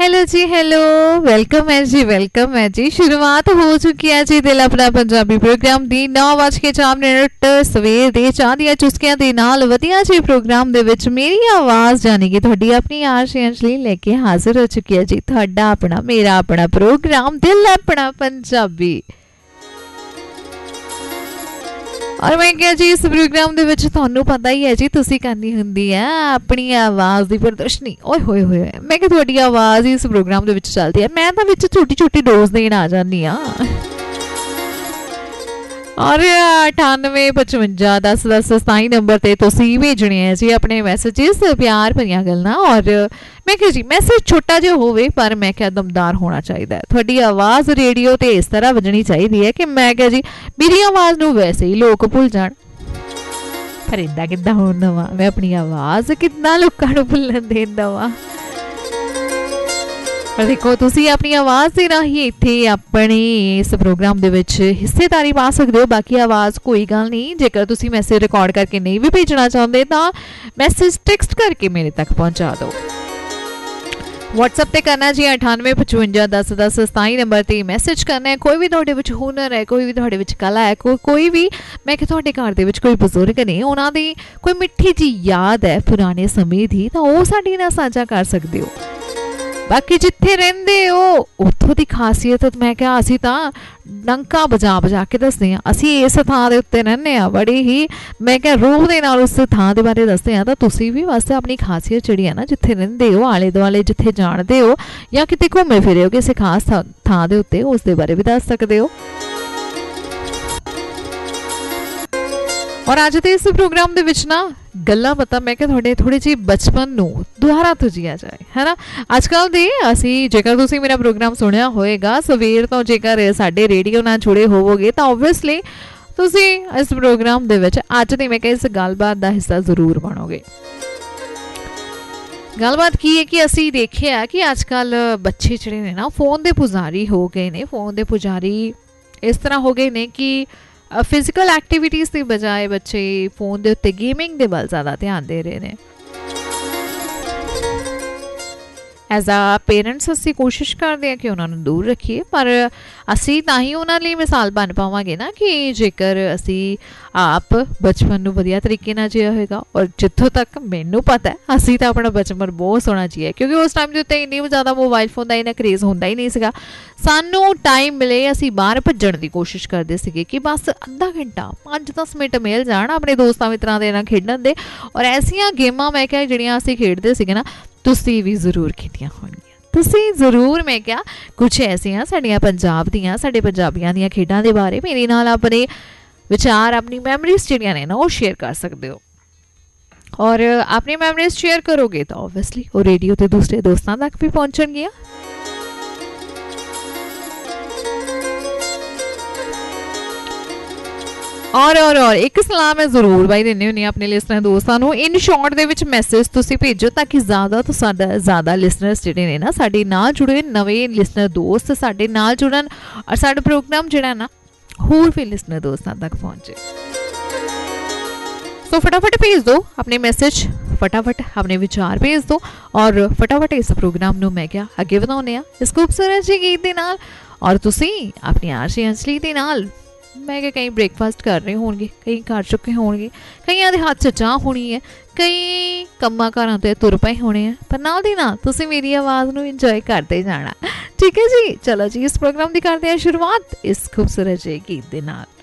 Hello जी, hello, welcome है जी, welcome है जी। शुरुआत हो चुकी है जी दिल अपना पंजाबी प्रोग्राम दी 9:04 ਸਵੇਰ ਦੇ ਚਾਹ ਦੀਆਂ ਚੁਸਕੀਆਂ ਦੇ ਨਾਲ ਵਧੀਆ ਜੀ ਪ੍ਰੋਗਰਾਮ ਦੇ ਵਿੱਚ ਮੇਰੀ ਆਵਾਜ਼ ਜਾਨੀ ਕਿ ਤੁਹਾਡੀ ਆਪਣੀ ਆਰਸ਼ੀ ਅੰਜਲੀ ਲੈ ਕੇ ਹਾਜ਼ਰ ਹੋ ਚੁੱਕੀ ਹੈ ਜੀ। ਤੁਹਾਡਾ ਆਪਣਾ ਮੇਰਾ ਆਪਣਾ ਪ੍ਰੋਗਰਾਮ ਦਿਲ अपना पंजाबी। और मैं क्या जी इस प्रोग्राम दे विच तुहानू पता ही है जी तुसी करनी हुंदी है अपनी आवाज़ दी प्रदर्शनी। ओए होए होए मैं कि तुहाडी आवाज़ ही इस प्रोग्राम दे विच चलदी है, मैं तां विच छोटी छोटी डोज देण आ जानी आ। और 9855101027 नंबर ते तुसी भेजने हैं जी अपने मैसेजेस प्यार भरियां गल्लां। और मैं क्या जी मैसेज छोटा जिहा होवे पर मैं क्या दमदार होना चाहिए। थोड़ी आवाज़ रेडियो ते इस तरह वजनी चाहिए है कि मैं क्या जी मेरी आवाज़ नूं वैसे ही लोग भुल जाण, पर इदां किद्दां होण दवां मैं अपनी आवाज़ किद्दां लोकां नूं भुल्लण देण दवां। पर देखो तुसी अपनी आवाज़ दे राही इत्थे अपने इस प्रोग्राम दे विच हिस्सेदारी पा सकदे हो। बाकी आवाज़ कोई गल नहीं, जेकर तुसी मैसेज रिकॉर्ड करके नहीं भी भेजना चाहते तां मैसेज टेक्स्ट करके मेरे तक पहुँचा दो। व्हाट्सएप ते करना जी 9855101027 नंबर ते मैसेज करना है। कोई भी तुहाडे विच हुनर है, कोई भी तुहाडे विच कला है, कोई भी मैं कि तुहाडे घर दे विच कोई बजुर्ग ने उन्हां दी कोई मिठी जी याद है पुराने समय दी तां ओह साडे नाल साझा कर सकदे हो। बाकी जिथे रहिंदे हो उत्थों दी खासियत मैं क्या असीं तां डंका बजा बजा के दसदे हां। असीं इस थां दे उत्ते रहिंदे हां, बड़ी ही मैं क्या रूह दे नाल उस थां दे बारे दसदे हां। तां तुसीं भी बस अपनी खासियत जिहड़ी है ना जिथे रहिंदे हो आले दुआले जिथे जाणदे हो या किते घूमे फिरे हो किसी खास थां दे उत्ते उस दे बारे भी दस सकदे हो। और अज दे इस प्रोग्राम दे विच ना गल्लां पता मैं कि थोड़े थोड़े जी बचपन नूं दुबारा तो जिया जाए है ना। अजकल दे असी जेकर तुसीं मेरा प्रोग्राम सुनिया होएगा सवेर तो जेकर साडे रेडियो नाल जुड़े होवोगे तो ओबवियसली तुसीं इस प्रोग्राम दे विच अज दी मैं कि इस गलबात दा हिस्सा जरूर बनोगे। गलबात की है कि असी देखिया कि अजकल बच्चे जिहड़े ने ना फोन दे पुजारी हो गए ने। फोन दे पुजारी इस तरह हो गए ने कि फिजिकल एक्टिविटीज़ की बजाय बच्चे फोन के उत्ते गेमिंग के वल ज़्यादा ध्यान दे रहे हैं। एज आ पेरेंट्स असी कोशिश करते हैं कि उन्होंने दूर रखिए, पर असी तां ही उन्हां लई मिसाल बन पावांगे ना कि जेकर असी आप बचपन नूं वधिया तरीके नाल जिया होएगा। और जिथों तक मैनूं पता है असी तां अपना बचपन बहुत सोहना जिया, क्योंकि उस टाइम दे उत्ते इन्नी ज़्यादा मोबाइल फोन दा इन्ना क्रेज़ हुंदा ही नहीं सीगा। सानूं टाइम मिले असी बाहर भज्जण दी कोशिश करदे सीगे कि बस अद्धा घंटा 5-10 मिनट मिल जाण अपने दोस्तां मित्रां दे नाल खेडण दे। और ऐसियां गेमां मैं क्या जिहड़ियां असी खेडदे सीगे ना तुसीं भी जरूर खेडियां होणगीਆਂ। तुसीं जरूर मैं क्या कुछ ऐसियां साडियां पंजाब दियां साडे पंजाबियां दियां खेडां दे बारे मेरे नाल अपने विचार अपनी मैमरीज जिहड़ियां ने ना वो शेयर कर सकते हो। और अपनी मैमरीज शेयर करोगे तो ओबवियसली वो रेडियो ते दूसरे दोस्तां तक भी पहुंचणगीਆਂ। और एक सलाह मैं जरूर भाई देनी होनी अपने लिसनर दोस्तों को। In short they which message तुसीं भेजो ताकि ज़्यादा तो ज़्यादा लिसनर्स जिहड़े ने ना साडे नाल जुड़े, नवे लिसनर दोस्त साडे नाल जुड़न और साडा प्रोग्राम जिहड़ा ना होर भी लिसनर दोस्तों तक पहुँचे। तो फटाफट भेज दो अपने मैसेज, फटाफट अपने विचार भेज दो और फटाफट इस प्रोग्राम नूं मैं क्या अगे वधाउने आ इस खूबसूरत जी गीत दे नाल। और तुसीं अपनी आरशी अंजली दे नाल मैं क्या कई ब्रेकफास्ट कर रहे होंगे, कई कर चुके होंगे, कईयां दे हाथ च चाह होनी है, कई कम्मां कारां ते तुर पए होने हैं, पर नाल दी नाल तुसीं मेरी आवाज़ नूं इंजॉय करते जाना। ठीक है जी, चलो जी इस प्रोग्राम की करते हैं शुरुआत इस खूबसूरत जे गीत दे नाल।